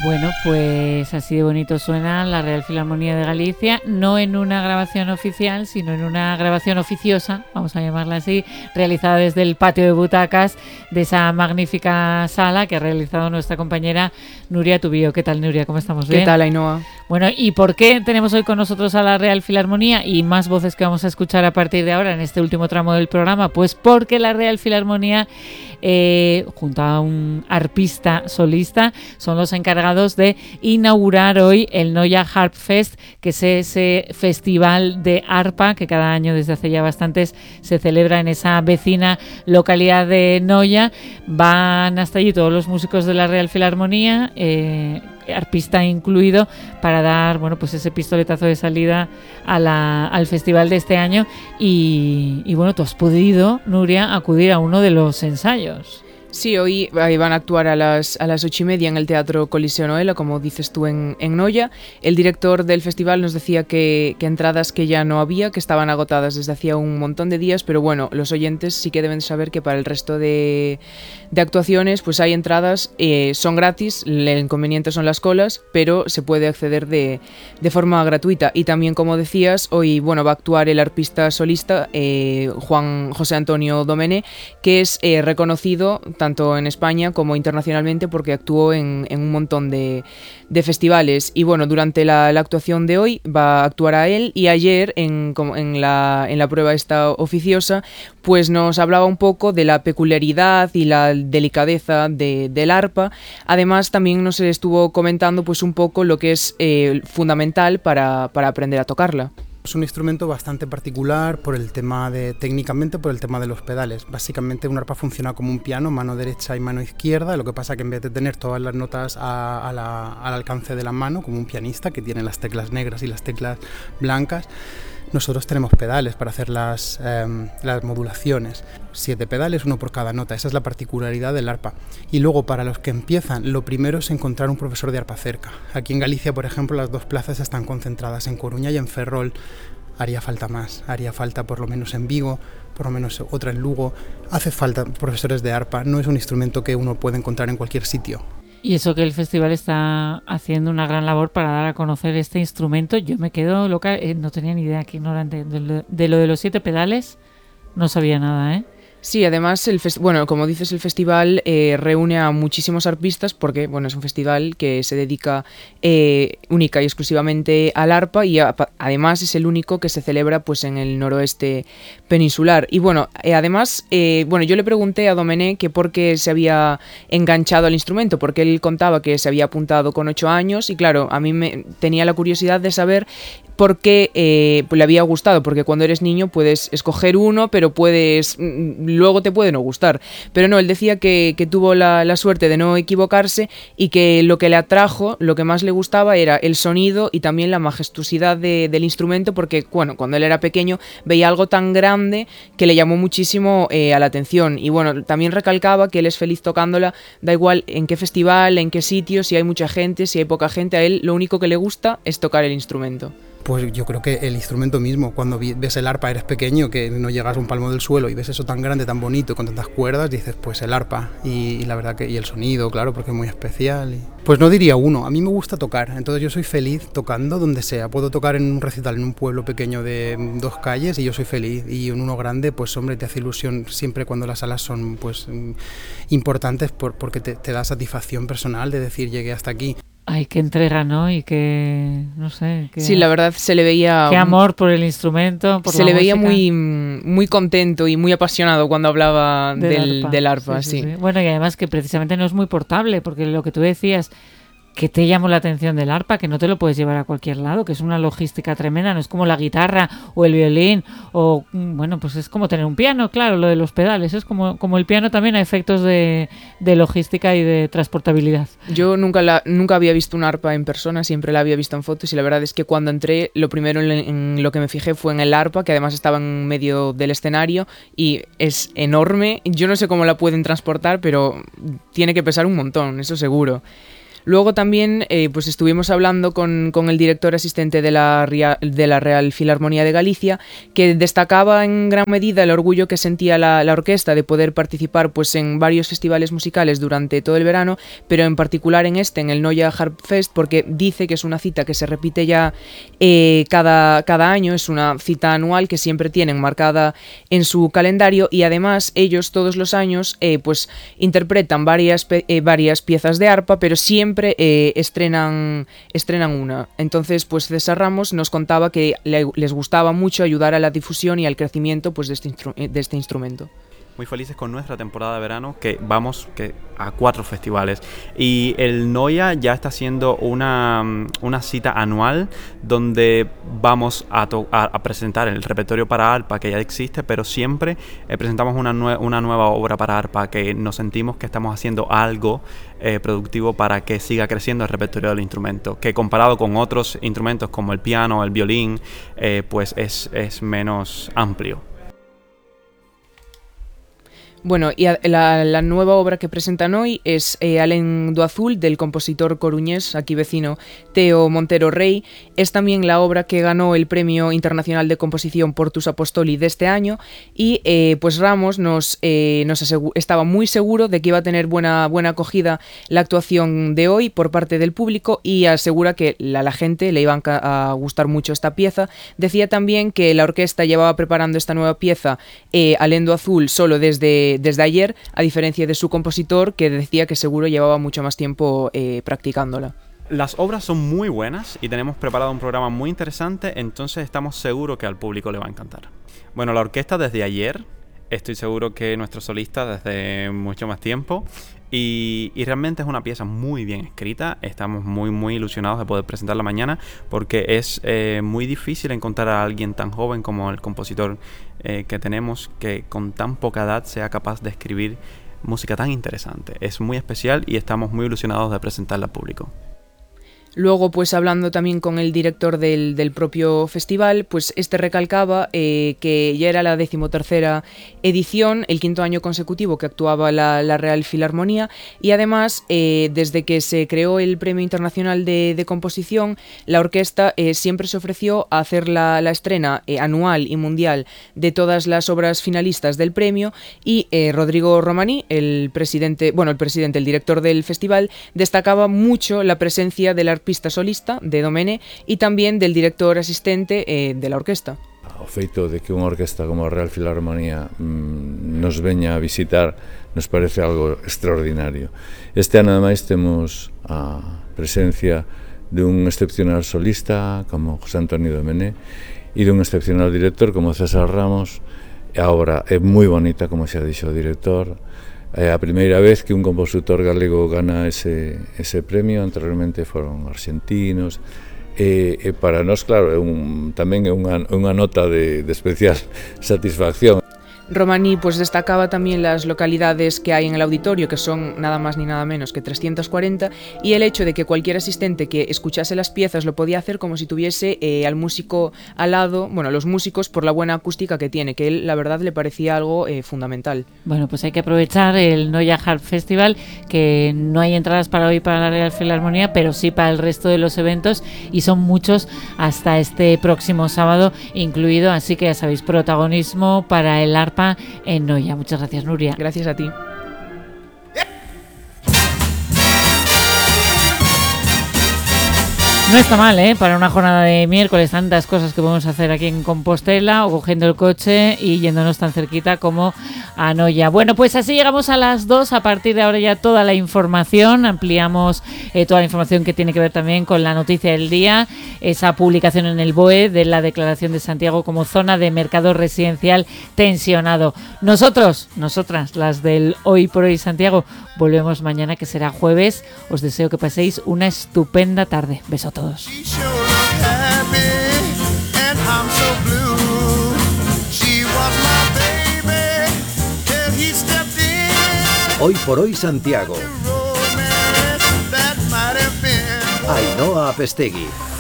Bueno, pues así de bonito suena la Real Filarmonía de Galicia, no en una grabación oficial, sino en una grabación oficiosa, vamos a llamarla así, realizada desde el patio de butacas de esa magnífica sala que ha realizado nuestra compañera Nuria Tubío. ¿Qué tal, Nuria? ¿Cómo estamos? ¿Bien? ¿Qué tal, Ainhoa? Bueno, ¿y por qué tenemos hoy con nosotros a la Real Filarmonía y más voces que vamos a escuchar a partir de ahora en este último tramo del programa? Pues porque la Real Filarmonía, junto a un arpista solista, son los encargados de inaugurar hoy el Noia Harp Fest, que es ese festival de arpa que cada año desde hace ya bastantes se celebra en esa vecina localidad de Noia. Van hasta allí todos los músicos de la Real Filarmonía, arpista incluido, para dar, bueno, pues ese pistoletazo de salida al festival de este año. Y bueno, tú has podido, Nuria, acudir a uno de los ensayos. Sí, hoy van a actuar a las 8:30 en el Teatro Coliseo Noela, como dices tú, en Noia. El director del festival nos decía que entradas que ya no había, que estaban agotadas desde hacía un montón de días, pero bueno, los oyentes sí que deben saber que para el resto de actuaciones pues hay entradas, son gratis, el inconveniente son las colas, pero se puede acceder de forma gratuita. Y también, como decías, hoy va a actuar el arpista solista Juan José Antonio Domené, que es reconocido tanto en España como internacionalmente porque actuó en un montón de festivales. Y bueno, durante la actuación de hoy va a actuar a él, y ayer en la prueba esta oficiosa pues nos hablaba un poco de la peculiaridad y la delicadeza del arpa. Además también nos estuvo comentando pues un poco lo que es fundamental para aprender a tocarla. Es un instrumento bastante particular técnicamente por el tema de los pedales. Básicamente un arpa funciona como un piano, mano derecha y mano izquierda, lo que pasa que en vez de tener todas las notas al alcance de la mano, como un pianista que tiene las teclas negras y las teclas blancas, nosotros tenemos pedales para hacer las modulaciones. 7 pedales, uno por cada nota. Esa es la particularidad del arpa. Y luego, para los que empiezan, lo primero es encontrar un profesor de arpa cerca. Aquí en Galicia, por ejemplo, las 2 plazas están concentradas en Coruña y en Ferrol. Haría falta más. Haría falta por lo menos en Vigo, por lo menos otra en Lugo. Hace falta profesores de arpa. No es un instrumento que uno puede encontrar en cualquier sitio. Y eso que el festival está haciendo una gran labor para dar a conocer este instrumento. Yo me quedo loca, no tenía ni idea, que ignorante de lo de los 7 pedales, no sabía nada, ¿eh? Sí, además, como dices, el festival reúne a muchísimos arpistas porque es un festival que se dedica única y exclusivamente al arpa, y además es el único que se celebra pues en el noroeste peninsular. Y además, yo le pregunté a Domené que por qué se había enganchado al instrumento, porque él contaba que se había apuntado con 8 años, y claro, a mí me tenía la curiosidad de saber por qué le había gustado, porque cuando eres niño puedes escoger uno, pero luego te puede no gustar. Pero no, él decía que tuvo la suerte de no equivocarse, y que lo que le atrajo, lo que más le gustaba era el sonido y también la majestuosidad del instrumento, porque cuando él era pequeño veía algo tan grande que le llamó muchísimo a la atención. Y también recalcaba que él es feliz tocándola, da igual en qué festival, en qué sitio, si hay mucha gente, si hay poca gente, a él lo único que le gusta es tocar el instrumento. Pues yo creo que el instrumento mismo, cuando ves el arpa, eres pequeño, que no llegas a un palmo del suelo, y ves eso tan grande, tan bonito, con tantas cuerdas, dices, pues el arpa. Y la verdad que, y el sonido, claro, porque es muy especial. Pues no diría uno, a mí me gusta tocar, entonces yo soy feliz tocando donde sea. Puedo tocar en un recital en un pueblo pequeño de 2 calles y yo soy feliz. Y en uno grande, pues hombre, te hace ilusión siempre cuando las salas son pues importantes, porque te da satisfacción personal de decir, llegué hasta aquí. Ay, qué entrega, ¿no? Y qué, no sé... Sí, la verdad se le veía... Qué amor por el instrumento, por se la le veía música. muy contento y muy apasionado cuando hablaba del arpa, sí. Bueno, y además que precisamente no es muy portable, porque lo que tú decías, que te llamó la atención del arpa, que no te lo puedes llevar a cualquier lado, que es una logística tremenda, no es como la guitarra o el violín, o pues es como tener un piano, claro, lo de los pedales, es como el piano también a efectos de logística y de transportabilidad. Yo nunca había visto un arpa en persona, siempre la había visto en fotos, y la verdad es que cuando entré, lo primero en lo que me fijé fue en el arpa, que además estaba en medio del escenario, y es enorme. Yo no sé cómo la pueden transportar, pero tiene que pesar un montón, eso seguro. Luego también pues estuvimos hablando con el director asistente de la Real Filarmonía de Galicia, que destacaba en gran medida el orgullo que sentía la orquesta de poder participar pues en varios festivales musicales durante todo el verano, pero en particular en el Noia Harp Fest, porque dice que es una cita que se repite ya cada año, es una cita anual que siempre tienen marcada en su calendario, y además ellos todos los años pues interpretan varias piezas de arpa, pero siempre estrenan una. Entonces pues César Ramos nos contaba que les gustaba mucho ayudar a la difusión y al crecimiento pues de este instrumento. Muy felices con nuestra temporada de verano, que vamos a 4 festivales, y el Noia ya está haciendo una cita anual donde vamos a presentar el repertorio para arpa que ya existe, pero siempre presentamos una nueva obra para arpa, que nos sentimos que estamos haciendo algo productivo para que siga creciendo el repertorio del instrumento, que comparado con otros instrumentos como el piano o el violín pues es menos amplio. Bueno, y la nueva obra que presentan hoy es Alén do Azul, del compositor coruñés, aquí vecino, Teo Montero Rey. Es también la obra que ganó el Premio Internacional de Composición Portus Apostoli de este año, y pues Ramos estaba muy seguro de que iba a tener buena acogida la actuación de hoy por parte del público, y asegura que a la gente le iba a gustar mucho esta pieza. Decía también que la orquesta llevaba preparando esta nueva pieza, Alén do Azul, solo desde ayer, a diferencia de su compositor, que decía que seguro llevaba mucho más tiempo practicándola. Las obras son muy buenas y tenemos preparado un programa muy interesante, entonces estamos seguros que al público le va a encantar. Bueno, la orquesta desde ayer, estoy seguro que nuestro solista desde mucho más tiempo, y realmente es una pieza muy bien escrita. Estamos muy ilusionados de poder presentarla mañana, porque es muy difícil encontrar a alguien tan joven como el compositor que tenemos, que con tan poca edad sea capaz de escribir música tan interesante. Es muy especial y estamos muy ilusionados de presentarla al público. Luego, pues hablando también con el director del propio festival, pues este recalcaba que ya era la 13ª edición, el 5º año consecutivo que actuaba la Real Filarmonía, y además desde que se creó el Premio Internacional de Composición, la orquesta siempre se ofreció a hacer la estrena anual y mundial de todas las obras finalistas del premio, y Rodrigo Romaní, el director del festival, destacaba mucho la presencia del arpista solista de Domene y también del director asistente de la orquesta. O feito de que unha orquesta como a Real Filarmonía nos veña a visitar nos parece algo extraordinario. Este ano ademais temos a presencia dun excepcional solista como José Antonio Domene e dun excepcional director como César Ramos. A obra é moi bonita, como xa dixo o director. É a primeira vez que un compositor galego gana ese premio, anteriormente foron argentinos, e para nós, claro, tamén é unha nota de especial satisfacción. Romaní pues destacaba también las localidades que hay en el auditorio, que son nada más ni nada menos que 340, y el hecho de que cualquier asistente que escuchase las piezas lo podía hacer como si tuviese al músico al lado, bueno, los músicos, por la buena acústica que tiene, que él la verdad le parecía algo fundamental. Bueno, pues hay que aprovechar el Noia Harp Festival, que no hay entradas para hoy para la Real Filarmonía, pero sí para el resto de los eventos, y son muchos hasta este próximo sábado incluido, así que ya sabéis, protagonismo para el arpa en Noia. Muchas gracias, Nuria. Gracias a ti. No está mal, para una jornada de miércoles, tantas cosas que podemos hacer aquí en Compostela, o cogiendo el coche y yéndonos tan cerquita como a Noia. Bueno, pues así llegamos a las 2. A partir de ahora ya toda la información, ampliamos toda la información que tiene que ver también con la noticia del día, esa publicación en el BOE de la declaración de Santiago como zona de mercado residencial tensionado. Nosotras, las del Hoy por Hoy Santiago, volvemos mañana, que será jueves. Os deseo que paséis una estupenda tarde. Beso a todos. Hoy por Hoy Santiago. Ainhoa Apestegui.